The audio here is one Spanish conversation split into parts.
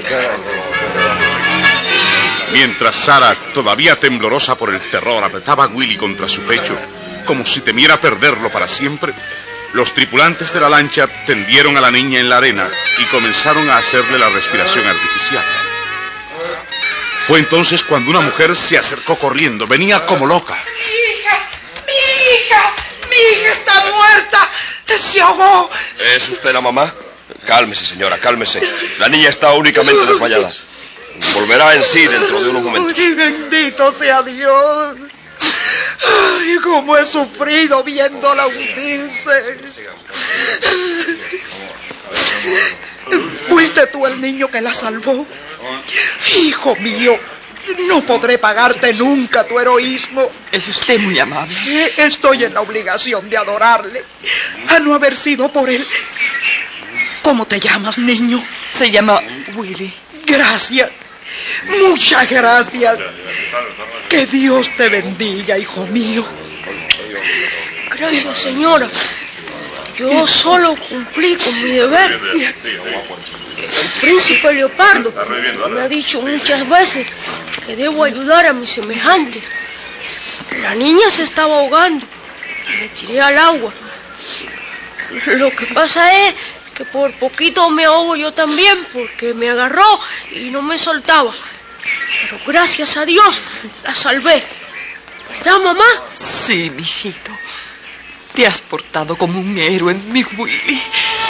Mientras Sarah, todavía temblorosa por el terror, apretaba a Willy contra su pecho, como si temiera perderlo para siempre, los tripulantes de la lancha tendieron a la niña en la arena y comenzaron a hacerle la respiración artificial. Fue entonces cuando una mujer se acercó corriendo. Venía como loca. Mi hija está muerta. Se ahogó. ¿Es usted la mamá? Cálmese, señora, cálmese. La niña está únicamente desmayada. Volverá en sí dentro de unos momentos. ¡Ay, bendito sea Dios! ¡Ay, cómo he sufrido viéndola hundirse! ¿Fuiste tú el niño que la salvó? Hijo mío, no podré pagarte nunca tu heroísmo. Es usted muy amable. Estoy en la obligación de adorarle, a no haber sido por él. ¿Cómo te llamas, niño? Se llama Willy. Gracias. Muchas gracias. Que Dios te bendiga, hijo mío. Gracias, señora. Yo solo cumplí con mi deber. El príncipe Leopardo me ha dicho muchas veces que debo ayudar a mis semejantes. La niña se estaba ahogando y me tiré al agua. Lo que pasa es que por poquito me ahogo yo también, porque me agarró y no me soltaba. Pero gracias a Dios la salvé. ¿Verdad, mamá? Sí, mijito. Te has portado como un héroe, mi Willy.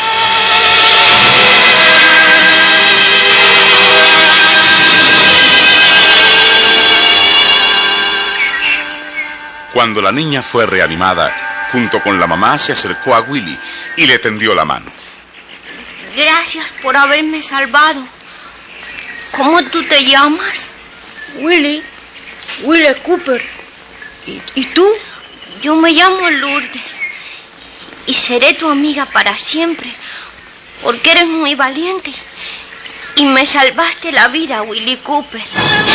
Cuando la niña fue reanimada, junto con la mamá se acercó a Willy y le tendió la mano. Gracias por haberme salvado. ¿Cómo tú te llamas? Willy Cooper. ¿Y tú? Yo me llamo Lourdes y seré tu amiga para siempre, porque eres muy valiente y me salvaste la vida, Willy Cooper.